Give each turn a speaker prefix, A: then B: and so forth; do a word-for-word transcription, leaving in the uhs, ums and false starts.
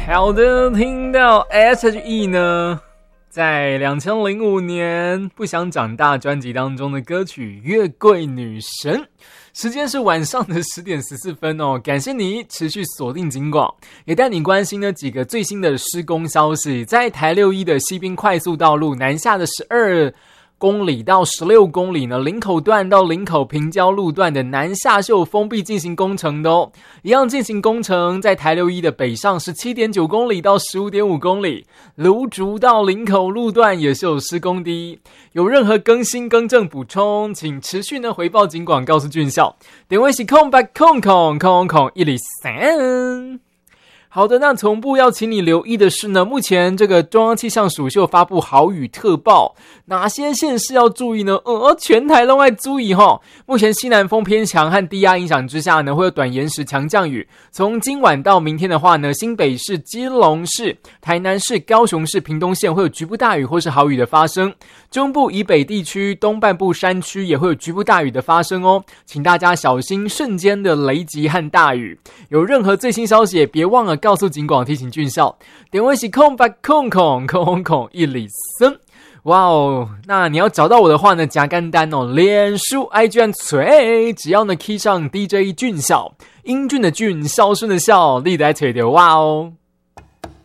A: 好的，听到 S H E 呢，在二零零五年不想长大专辑当中的歌曲《月桂女神》，时间是晚上的十点十四分哦。感谢你持续锁定警广，也带你关心呢几个最新的施工消息。在台六一的西滨快速道路南下的十二公里到十六公里呢，林口段到林口平交路段的南下是有封闭进行工程的哦，一样进行工程。在台六一的北上 十七点九公里到 十五点五公里，芦竹到林口路段也是有施工的。有任何更新更正补充，请持续呢回报警广告诉俊孝，点位是空白空空空空一里三。好的，那同步要请你留意的是呢，目前这个中央气象署就发布豪雨特报，哪些县市要注意呢？呃，全台都要注意齁。目前西南风偏强和低压影响之下呢，会有短延时强降雨。从今晚到明天的话呢，新北市、基隆市、台南市、高雄市、屏东县会有局部大雨或是豪雨的发生。中部以北地区、东半部山区也会有局部大雨的发生哦，请大家小心瞬间的雷击和大雨。有任何最新消息也别忘了告诉警广，提醒俊孝，点位是空白空空空空一里森。哇哦，那你要找到我的话呢，加干单哦，脸书 I G 和锤，只要呢 key 上 D J 俊孝，英俊的俊，孝顺的孝，立得来锤的哇哦。